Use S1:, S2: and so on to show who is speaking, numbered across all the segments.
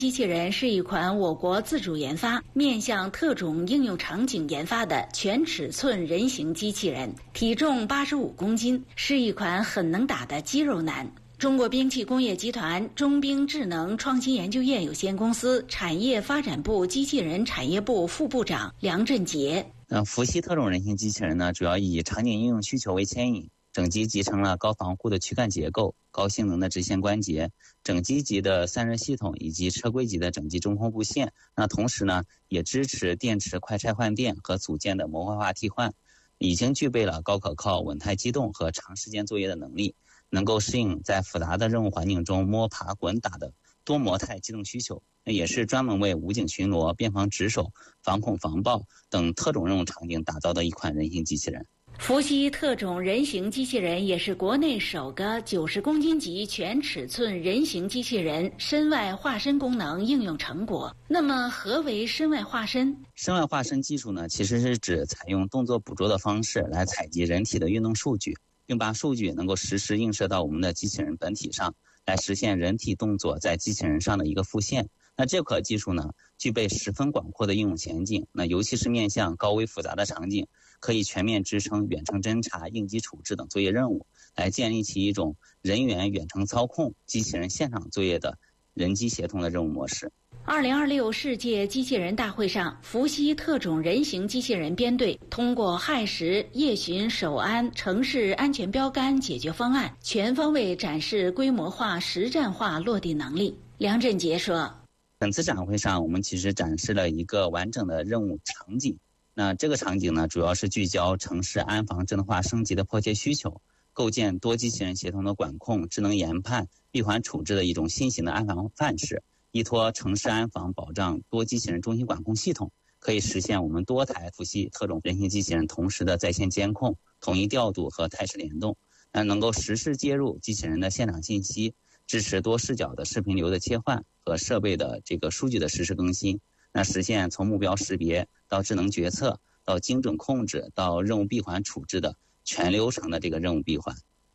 S1: 机器人是一款我国自主研发、面向特种应用场景研发的全尺寸人形机器人，体重85公斤，是一款很能打的肌肉男。中国兵器工业集团中兵智能创新研究院有限公司产业发展部机器人产业部副部长梁振杰。
S2: 伏羲特种人形机器人呢，主要以场景应用需求为牵引。整机集成了高防护的躯干结构、高性能的直线关节、整机级的散热系统以及车规级的整机中控布线。那同时呢，也支持电池快拆换电和组件的模块化替换，已经具备了高可靠、稳态机动和长时间作业的能力，能够适应在复杂的任务环境中摸爬滚打的多模态机动需求。也是专门为武警巡逻、边防值守、防恐防爆等特种任务场景打造的一款人形机器人。
S1: 伏羲特种人形机器人也是国内首个90公斤级全尺寸人形机器人身外化身功能应用成果。那么何为身外化身？
S2: 身外化身技术呢，其实是指采用动作捕捉的方式来采集人体的运动数据，并把数据能够实时映射到我们的机器人本体上，来实现人体动作在机器人上的一个复现。那这款技术呢，具备十分广阔的应用前景，那尤其是面向高危复杂的场景，可以全面支撑远程侦察、应急处置等作业任务，来建立起一种人员远程操控、机器人现场作业的人机协同的任务模式。
S1: 2026世界机器人大会上，伏羲特种人形机器人编队通过亥时、夜巡、守安、城市安全标杆解决方案，全方位展示规模化、实战化落地能力。梁振杰说，
S2: 本次展会上，我们其实展示了一个完整的任务场景。那这个场景呢，主要是聚焦城市安防智能化升级的迫切需求，构建多机器人协同的管控、智能研判、闭环处置的一种新型的安防范式，依托城市安防保障多机器人中心管控系统，可以实现我们多台伏羲特种人形机器人同时的在线监控、统一调度和态势联动，能够实时接入机器人的现场信息，支持多视角的视频流的切换和设备的这个数据的实时更新，那实现从目标识别到智能决策到精准控制到任务闭环处置的全流程的这个任务闭环。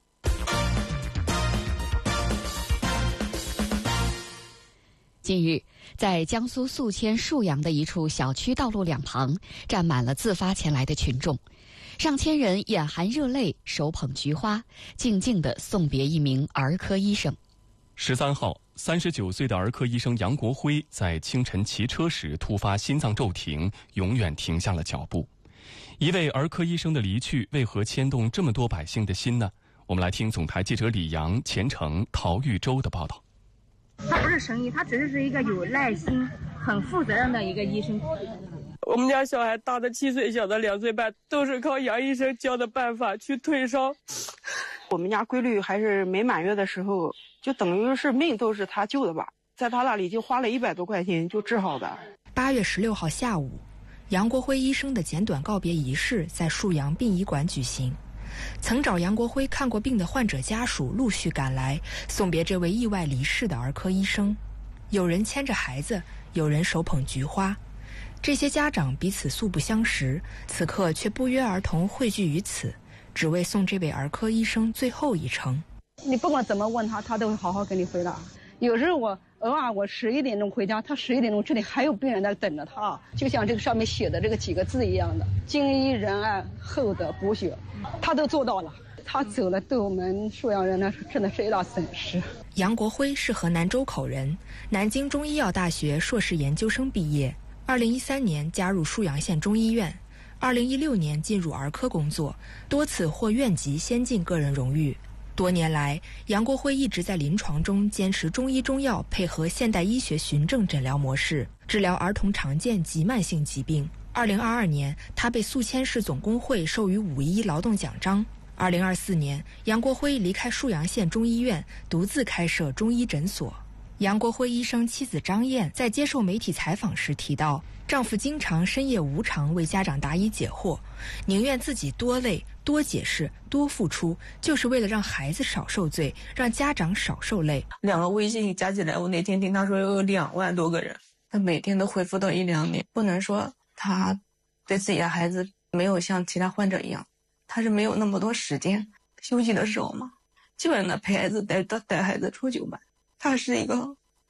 S3: 近日，在江苏宿迁沭阳的一处小区道路两旁，站满了自发前来的群众，上千人眼含热泪，手捧菊花，静静地送别一名儿科医生。
S4: 13号，39岁的儿科医生杨国辉在清晨骑车时突发心脏骤停，永远停下了脚步。一位儿科医生的离去，为何牵动这么多百姓的心呢？我们来听总台记者李阳、钱程、陶玉洲的报道。
S5: 他不是神医，他只是一个有耐心、很负责任的一个医生。
S6: 我们家小孩大的7岁，小的2岁半，都是靠杨医生教的办法去退烧。
S7: 我们家闺女还是没满月的时候，就等于是命都是他救的吧，在他那里就花了100多块钱就治好的。
S8: 8月16号下午，杨国辉医生的简短告别仪式在沭阳殡仪馆举行。曾找杨国辉看过病的患者家属陆续赶来，送别这位意外离世的儿科医生。有人牵着孩子，有人手捧菊花。这些家长彼此素不相识，此刻却不约而同汇聚于此，只为送这位儿科医生最后一程。
S5: 你不管怎么问他，他都会好好跟你回答。有时候我偶尔11点钟回家，他11点钟这里还有病人在等着他，就像这个上面写的这个几个字一样的，精医仁爱厚德补血，他都做到了。他走了，对我们沭阳人呢，真的是一大损失。
S8: 杨国辉是河南周口人，南京中医药大学硕士研究生毕业，2013年加入沭阳县中医院，2016年进入儿科工作，多次获院级先进个人荣誉。多年来，杨国辉一直在临床中坚持中医中药配合现代医学循证诊疗模式，治疗儿童常见及慢性疾病。2022年，他被宿迁市总工会授予5·1劳动奖章。2024年，杨国辉离开沭阳县中医院，独自开设中医诊所。杨国辉医生妻子张燕在接受媒体采访时提到，丈夫经常深夜无偿为家长答疑解惑，宁愿自己多累、多解释、多付出，就是为了让孩子少受罪，让家长少受累。
S6: 2个微信加起来，我那天听他说有2万多个人，他每天都回复到1-2年。不能说他对自己的孩子没有像其他患者一样，他是没有那么多时间休息的时候嘛，基本上陪孩子带孩子出去玩。他是一个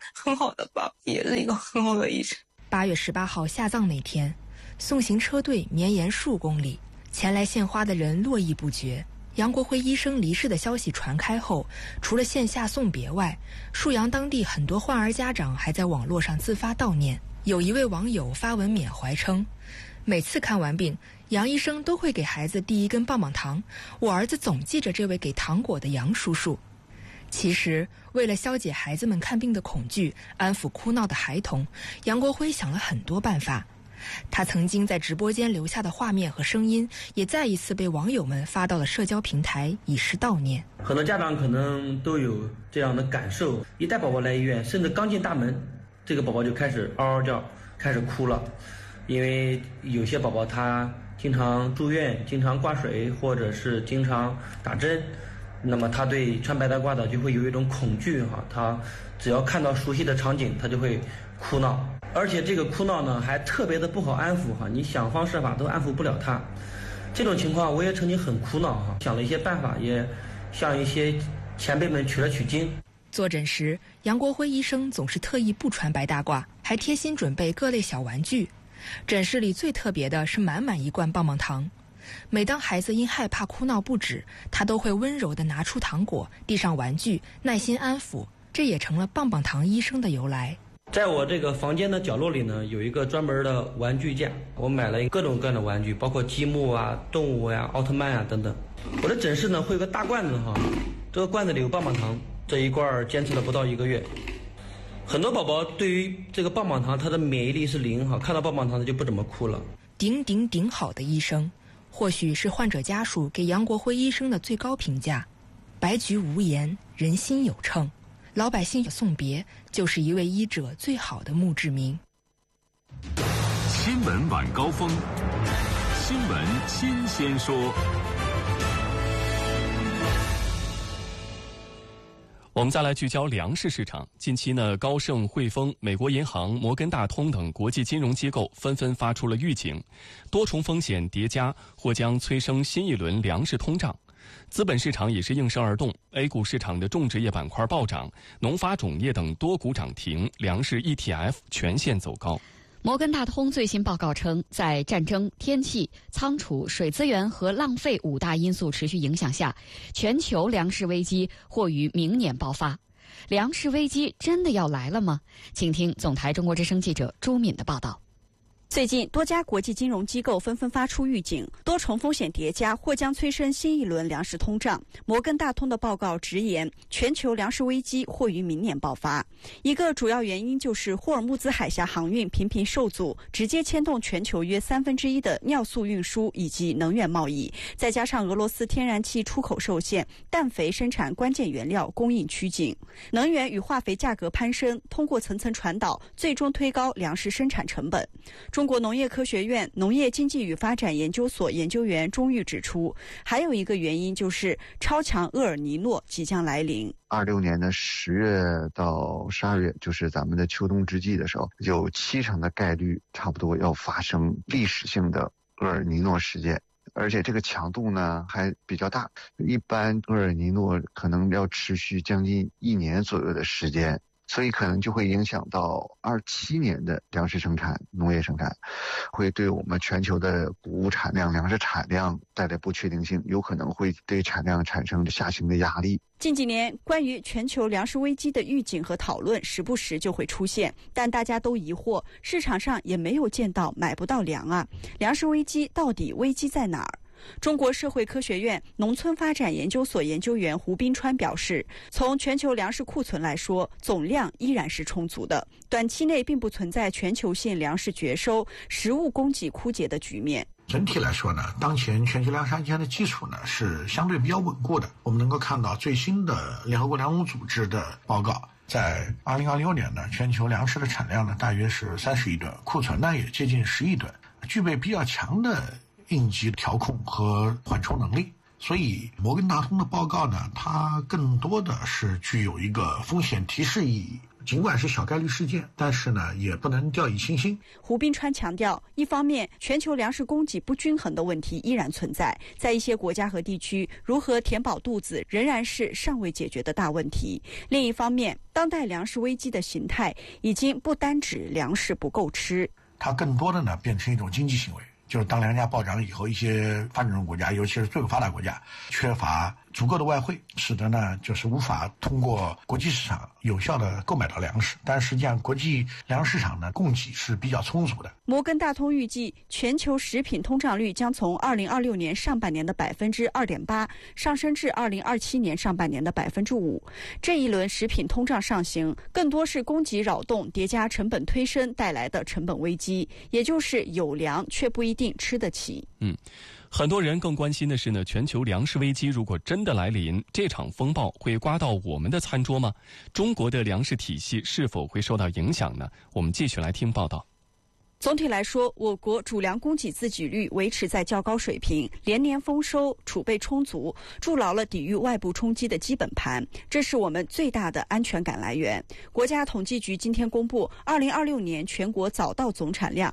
S6: 很好的爸爸，也是一个很好的医生。
S8: 8月18号下葬那天，送行车队绵延数公里，前来献花的人络绎不绝。杨国辉医生离世的消息传开后，除了线下送别外，沭阳当地很多患儿家长还在网络上自发悼念。有一位网友发文缅怀称，每次看完病，杨医生都会给孩子递一根棒棒糖，我儿子总记着这位给糖果的杨叔叔。其实为了消解孩子们看病的恐惧，安抚哭闹的孩童，杨国辉想了很多办法。他曾经在直播间留下的画面和声音，也再一次被网友们发到了社交平台，以示悼念。
S9: 很多家长可能都有这样的感受，一带宝宝来医院，甚至刚进大门，这个宝宝就开始嗷嗷叫，开始哭了。因为有些宝宝他经常住院，经常挂水，或者是经常打针，那么他对穿白大褂的就会有一种恐惧他只要看到熟悉的场景，他就会哭闹。而且这个哭闹呢，还特别的不好安抚你想方设法都安抚不了他。这种情况我也曾经很苦恼想了一些办法，也向一些前辈们取了取经。
S8: 坐诊时，杨国辉医生总是特意不穿白大褂，还贴心准备各类小玩具。诊室里最特别的是满满一罐棒棒糖。每当孩子因害怕哭闹不止，他都会温柔地拿出糖果，递上玩具，耐心安抚。这也成了棒棒糖医生的由来。
S9: 在我这个房间的角落里呢，有一个专门的玩具架，我买了各种各样的玩具，包括积木啊、动物呀、奥特曼啊等等。我的诊室呢会有个大罐子这个罐子里有棒棒糖，这一罐坚持了不到1个月。很多宝宝对于这个棒棒糖，他的免疫力是0看到棒棒糖他就不怎么哭了。
S8: 顶好的医生，或许是患者家属给杨国辉医生的最高评价。白菊无言，人心有称。老百姓的送别，就是一位医者最好的墓志铭。
S10: 新闻晚高峰，新闻新鲜说。
S4: 我们再来聚焦粮食市场。近期呢，高盛、汇丰、美国银行、摩根大通等国际金融机构纷纷发出了预警，多重风险叠加或将催生新一轮粮食通胀。资本市场也是应声而动 ，A 股市场的种植业板块暴涨，农发种业等多股涨停，粮食 ETF 全线走高。
S3: 摩根大通最新报告称，在战争、天气、仓储、水资源和浪费5大因素持续影响下，全球粮食危机或于明年爆发。粮食危机真的要来了吗？请听总台中国之声记者朱敏的报道。
S11: 最近，多家国际金融机构纷纷发出预警，多重风险叠加或将催生新一轮粮食通胀。摩根大通的报告直言，全球粮食危机或于明年爆发。一个主要原因就是霍尔木兹海峡航运频频受阻，直接牵动全球约1/3的尿素运输以及能源贸易。再加上俄罗斯天然气出口受限，氮肥生产关键原料供应趋紧，能源与化肥价格攀升，通过层层传导，最终推高粮食生产成本。中国农业科学院农业经济与发展研究所研究员钟玉指出，还有一个原因就是超强厄尔尼诺即将来临。
S12: 26年的10月到12月，就是咱们的秋冬之际的时候，有70%的概率差不多要发生历史性的厄尔尼诺事件。而且这个强度呢还比较大，一般厄尔尼诺可能要持续将近1年左右的时间，所以可能就会影响到27年的粮食生产、农业生产，会对我们全球的谷物产量、粮食产量带来不确定性，有可能会对产量产生下行的压力。
S11: 近几年关于全球粮食危机的预警和讨论时不时就会出现，但大家都疑惑，市场上也没有见到买不到粮啊，粮食危机到底危机在哪儿？中国社会科学院农村发展研究所研究员胡斌川表示，从全球粮食库存来说，总量依然是充足的，短期内并不存在全球性粮食绝收、食物供给枯竭的局面。
S13: 整体来说呢，当前全球粮食安全的基础呢是相对比较稳固的。我们能够看到最新的联合国粮农组织的报告，在2026年呢，全球粮食的产量呢大约是30亿吨，库存呢也接近10亿吨，具备比较强的应急调控和缓冲能力。所以摩根大通的报告呢，它更多的是具有一个风险提示意义。 尽管是小概率事件，但是呢，也不能掉以轻心。
S11: 胡滨川强调，一方面，全球粮食供给不均衡的问题依然存在，在一些国家和地区，如何填饱肚子仍然是尚未解决的大问题。另一方面，当代粮食危机的形态已经不单指粮食不够吃，
S13: 它更多的呢变成一种经济行为。就是当粮价暴涨以后，一些发展中国家，尤其是最发达国家，缺乏足够的外汇，使得呢就是无法通过国际市场有效的购买到粮食。但实际上，国际粮食市场呢供给是比较充足的。
S11: 摩根大通预计，全球食品通胀率将从2026年上半年的2.8%上升至2027年上半年的5%。这一轮食品通胀上行，更多是供给扰动叠加成本推升带来的成本危机，也就是有粮却不一定吃得起。
S4: 很多人更关心的是呢，全球粮食危机如果真的来临，这场风暴会刮到我们的餐桌吗？中国的粮食体系是否会受到影响呢？我们继续来听报道。
S11: 总体来说，我国主粮供给自给率维持在较高水平，连年丰收，储备充足，筑牢了抵御外部冲击的基本盘，这是我们最大的安全感来源。国家统计局今天公布，2026年全国早稻总产量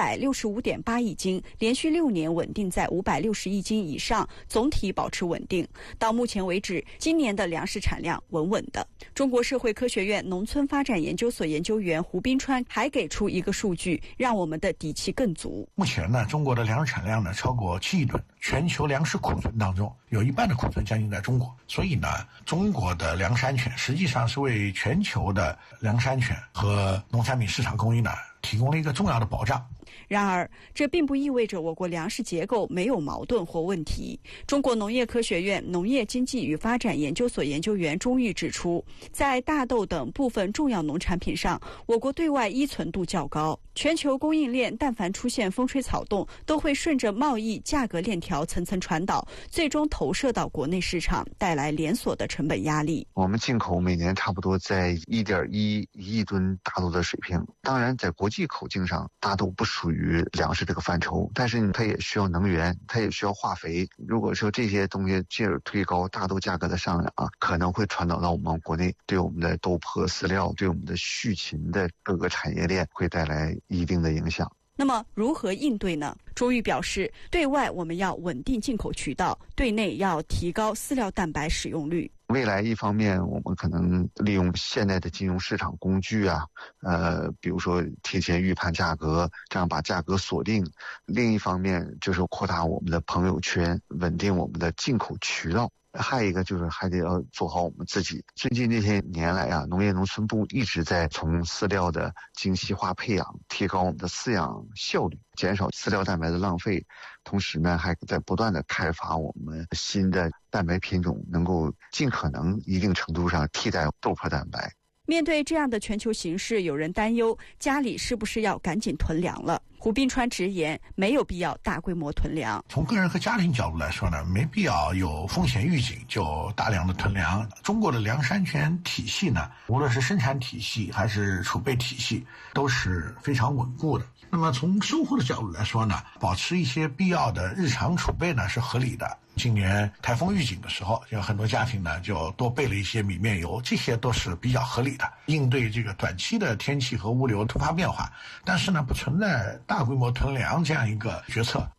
S11: 565.8亿斤，连续6年稳定在560亿斤以上，总体保持稳定。到目前为止，今年的粮食产量稳稳的。中国社会科学院农村发展研究所研究员胡滨川还给出一个数据，让我们的底气更足。
S13: 目前呢，中国的粮食产量呢超过7亿吨，全球粮食库存当中有一半的库存将近在中国，所以呢，中国的粮食安全实际上是为全球的粮食安全和农产品市场供应呢提供了一个重要的保障。
S11: 然而，这并不意味着我国粮食结构没有矛盾或问题。中国农业科学院农业经济与发展研究所研究员钟玉指出，在大豆等部分重要农产品上，我国对外依存度较高。全球供应链但凡出现风吹草动，都会顺着贸易价格链条层层传导，最终投射到国内市场，带来连锁的成本压力。
S12: 我们进口每年差不多在1.1亿吨大豆的水平。当然，在国际口径上，大豆不属于粮食这个范畴，但是它也需要能源，它也需要化肥。如果说这些东西进而推高大豆价格的上涨，可能会传导到我们国内，对我们的豆粕饲料，对我们的畜禽的各个产业链会带来一定的影响。
S11: 那么如何应对呢？钟玉表示，对外我们要稳定进口渠道，对内要提高饲料蛋白使用率。
S12: 未来一方面，我们可能利用现在的金融市场工具啊，比如说提前预判价格，这样把价格锁定。另一方面就是扩大我们的朋友圈，稳定我们的进口渠道。还有一个就是还得要做好我们自己。最近这些年来啊，农业农村部一直在从饲料的精细化配养，提高我们的饲养效率，减少饲料蛋白的浪费。同时呢，还在不断的开发我们新的蛋白品种，能够尽可能一定程度上替代豆粕蛋白。
S11: 面对这样的全球形势，有人担忧家里是不是要赶紧囤粮了。胡滨川直言，没有必要大规模囤粮。
S13: 从个人和家庭角度来说呢，没必要有风险预警就大量的囤粮。中国的粮食安全体系呢，无论是生产体系还是储备体系，都是非常稳固的。那么从生活的角度来说呢，保持一些必要的日常储备呢是合理的。今年台风预警的时候，有很多家庭呢就多备了一些米面油，这些都是比较合理的，应对这个短期的天气和物流突发变化。但是呢，不存在大规模囤粮这样一个决策。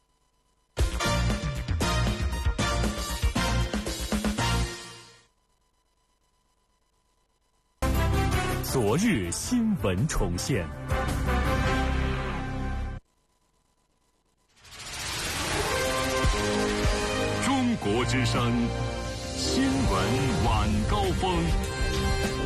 S10: 昨日新闻重现。中国之声新闻晚高峰。